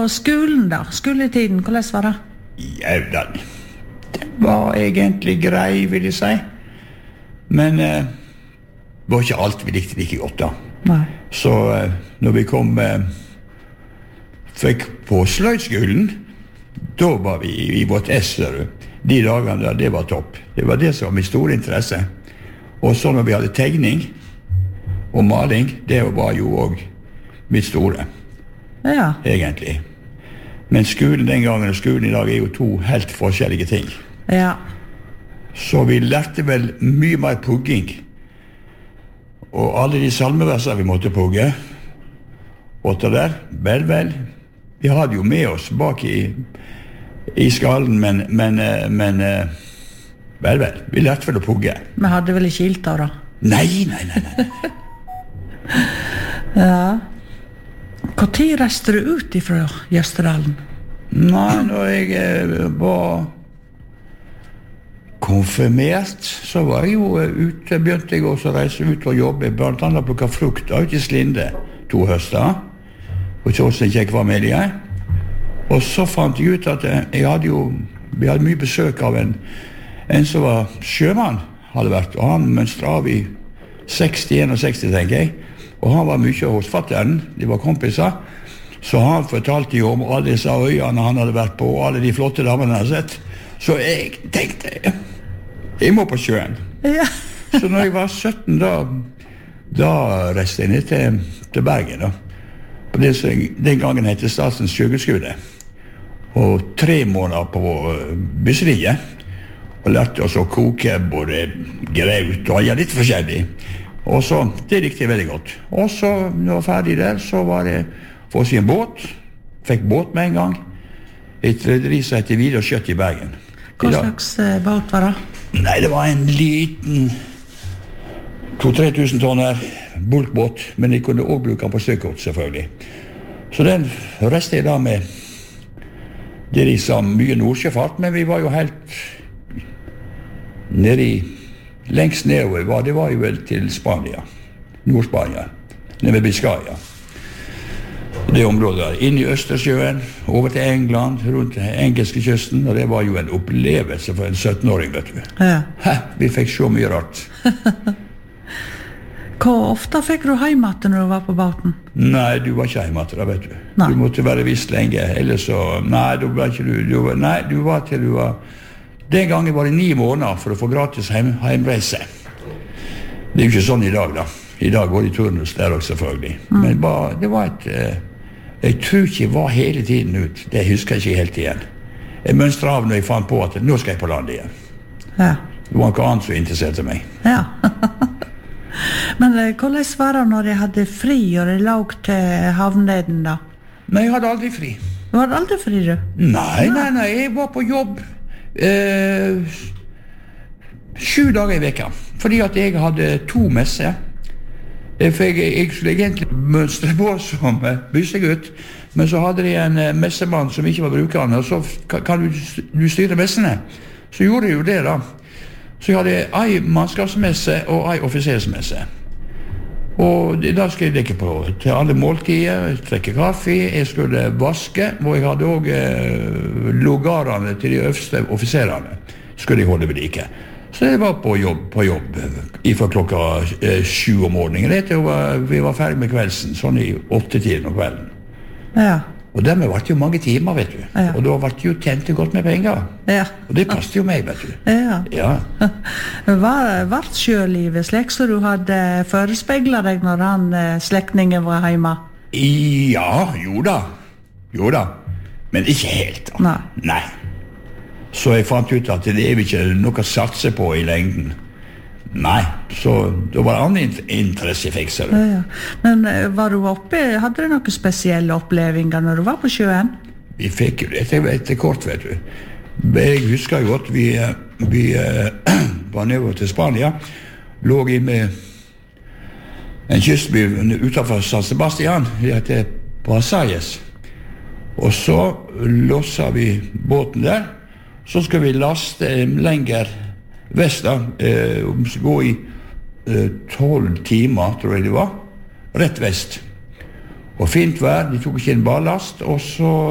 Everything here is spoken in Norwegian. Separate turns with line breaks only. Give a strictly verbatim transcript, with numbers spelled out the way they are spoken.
skolen da? Skoletiden, hvordan var det?
Ja, den, den var egentlig grei, vil jeg si. Men eh, det var ikke alt vi likte like godt da.
Nei.
Så eh, når vi kom eh, fikk på sløydskolen, da var vi i, i vårt S, de dagene der, det var topp. Det var det som var min store interesse. Og så når vi hadde tegning og maling, det var jo også mitt store,
Ja.
egentlig. Men skolen den gangen og skolen i dag er jo to helt forskjellige ting.
Ja.
Så vi lærte vel mye mer pugging. Og alle de salmeverser vi måtte pugge, og det der, vel, vel, vi hadde jo med oss bak i, i skallen, men, men, eh, men eh, vel, vel, vi lærte vel å pugge.
Vi hadde vel ikke ilt da?
Nei, nei, nei, nei.
Ja. Hvor tid reiste du ut ifra Jøsterdalen?
Nei, når jeg eh, var konfirmert, så var jeg jo eh, ute, begynte jeg også å reise ut og jobbe, blant annet plukka frukt ut i Slinde, to høster, og Kjåsen kjekk var med jeg. Og så fant jeg ut at eh, jeg hadde jo, vi hadde mye besøk av en, en som var sjømann, hadde vært, og han mønstra av i seksti, seksti, tenker jeg. Og han var mye hos fatteren, de var kompiser, så han fortalte jo om alle disse øyene han hadde vært på, og alle de flotte damene han hadde sett. Så jeg tenkte, jeg må på sjøen.
Ja.
Så når jeg var sytten, da, da reiste jeg ned til, til Bergen, da. På det som den gangen heter Statens Sjøgudskole. Og tre måneder på uh, bysseriet, og lærte oss å koke både graut og ja, litt forskjellig. Og så, det likte jeg veldig godt. Og så, når jeg var ferdig der, så var det for å si en båt. Fikk båt med en gang. Et rederi som heter Vidar Skjøtt i Bergen.
Hva slags uh, båt var det?
Nei, det var en liten to-tre tusen tonner bulkbåt, men jeg kunne også bruke den på støkort, selvfølgelig. Så den reiste jeg da med det de sa mye nordsjøfart, men vi var jo helt nede i lengst nedover var, det var jo vel til Spania, Nord-Spania, nede ved Biscaya. Det området der, inn i Østersjøen, over til England, rundt engelske kysten, og det var jo en opplevelse for en sytten-åring, vet du.
Ja.
Hæ, vi fikk så mye rart.
Hvor ofte fikk du heimat når du var på båten?
Nei, du var ikke heimat da, vet du.
Nei.
Du måtte være visst lenge, ellers så, nei, du var ikke du, du var, nei, du var til du var, den gangen var det ni måneder for å få gratis heim, heimreise. Det er jo ikke sånn i dag da. I dag går det i turnus der også selvfølgelig. Mm. Men bare, det var et, eh, jeg tror ikke jeg var hele tiden ut. Det husker jeg ikke helt igjen. Jeg mønstret av når jeg fant på at nå skal jeg på land igjen.
Ja.
Det var noe annet som interesserte meg.
Ja. Men eh, hvordan var det når jeg hadde fri og det låg til havneden da?
Nei, jeg hadde aldri fri.
Du hadde aldri fri, du?
Nei, nei, nei, jeg var på jobb eh, sju dager i vekka. Fordi at jeg hadde to messer. Jeg, fikk, jeg skulle egentlig mønstre på som eh, byssegutt, men så hadde de en eh, messemann som ikke var brukende, og så kan, kan du, du styre messene. Så gjorde jeg jo det da. Så jeg hadde ei mannskapsmesse og ei offisersmesse. Og da skulle jeg dekke på til alle måltider, trekke kaffe, jeg skulle vaske, og jeg hadde også eh, logarene til de øverste offiserene, skulle jeg holde ved like. Så jeg var på jobb, på jobb fra klokka eh, sju om morgenen. Det til vi var ferdig med kveldsen, sånn i åtte-tiden om kvelden.
Ja.
Og dermed var det jo mange timer, vet du.
Ja.
Og da var det jo tjent godt med penger.
Ja.
Og det passet jo meg, vet du.
Ja.
Ja.
Var, var sjølivet slik så du hadde forespeglet deg når han eh, slektningen var hjemme?
Ja, jo da. Jo da. Men ikke helt da.
Nei.
Nei. Så jeg fant ut at det er ikke noe å satse på i lengden. Nei, så det var annen interesse jeg fikk, ser du.
Ja, ja. Men eh, var du oppe, hadde du noen spesielle opplevelser når du var på sjøen?
Vi fikk jo det etter, etter kort, vet du. Jeg husker godt, vi, vi uh, var nede til Spania, lå i med en kystby utenfor San Sebastian, det heter Pasayes. Og så losset vi båten der, så skal vi laste lenger vest da, eh, gå i tolv eh, timer, tror jeg det var, rett vest. Og fint vær, de tok ikke en ballast, og så